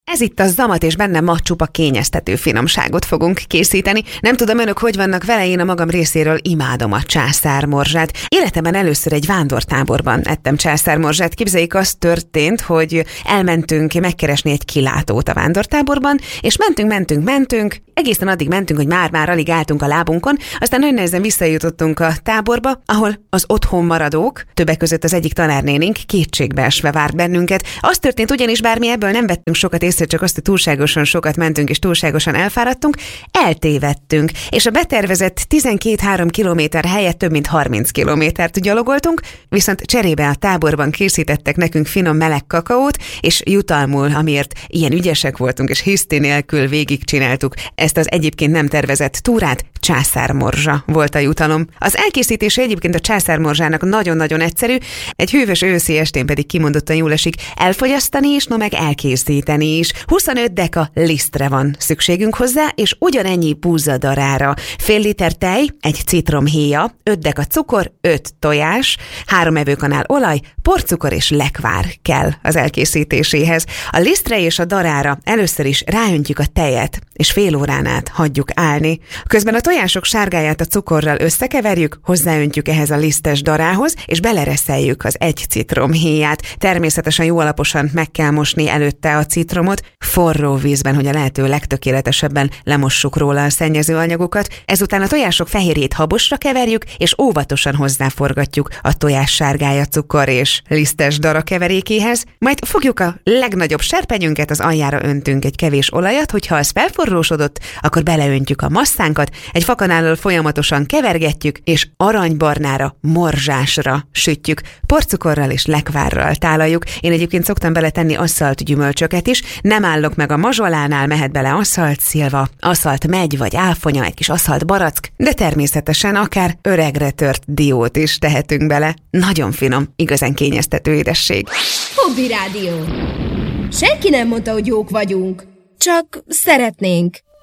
Ez itt a Zamat, és benne ma csupa kényeztető finomságot fogunk készíteni. Nem tudom, önök hogy vannak vele, én a magam részéről imádom a császármorzsát. Életemben először egy vándortáborban ettem császármorzsát. Képzeljék, az történt, hogy elmentünk megkeresni egy kilátót a vándortáborban, és mentünk, egészen addig mentünk, hogy már alig álltunk a lábunkon, aztán nagyon nehezen visszajutottunk a táborba, ahol az otthon maradók, többek között az egyik tanárnénink kétségbeesve várt bennünket. Az történt ugyanis, bár mi ebből nem vettünk sokat észre, csak azt, hogy túlságosan sokat mentünk és túlságosan elfáradtunk, eltévedtünk, és a betervezett 12-3 kilométer helyett több mint 30 kilométert gyalogoltunk, viszont cserébe a táborban készítettek nekünk finom meleg kakaót, és jutalmul, amiért ilyen ügyesek voltunk, és hiszti nélkül végigcsináltuk ezt az egyébként nem tervezett túrát, császármorzsa volt a jutalom. Az elkészítése egyébként a császármorzsának nagyon-nagyon egyszerű, egy hűvös őszi estén pedig kimondottan jól esik elfogyasztani is, no meg elkészíteni is. 25 deka lisztre van szükségünk hozzá, és ugyanennyi búzadarára. Fél liter tej, egy citromhéja, 5 deka cukor, 5 tojás, 3 evőkanál olaj, porcukor és lekvár kell az elkészítéséhez. A lisztre és a darára először is ráöntjük a tejet, és fél órán át hagyjuk állni. Közben a tojások sárgáját a cukorral összekeverjük, hozzáöntjük ehhez a lisztes darához, és belereszeljük az 1 citromhéját. Természetesen jó alaposan meg kell mosni előtte a citromot, forró vízben, hogy a lehető legtökéletesebben lemossuk róla a szennyező anyagokat. Ezután a tojások fehérjét habosra keverjük, és óvatosan hozzáforgatjuk a tojás sárgája, cukor és lisztes dara keverékéhez. Majd fogjuk a legnagyobb serpenyőnket, az aljára öntünk egy kevés olajat, hogyha az felforrósodott, akkor beleöntjük a masszánkat, egy fakanállal folyamatosan kevergetjük, és aranybarnára, morzsásra sütjük. Porcukorral és lekvárral tálaljuk. Én egyébként szoktam beletenni asszalt gyümölcsöket is, nem állok meg a mazsolánál, mehet bele asszalt szilva, asszalt megy vagy áfonya, egy kis asszalt barack, de természetesen akár öregre tört diót is tehetünk bele. Nagyon finom, igazán kényeztető édesség. Hobby Rádió. Senki nem mondta, hogy jók vagyunk. Csak szeretnénk.